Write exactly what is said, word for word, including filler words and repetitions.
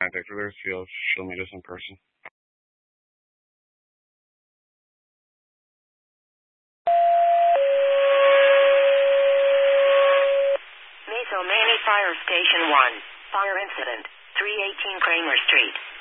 contact others, he'll she'll meet us in person. Mesa Manny Fire Station one. Fire incident. three eighteen Kramer Street.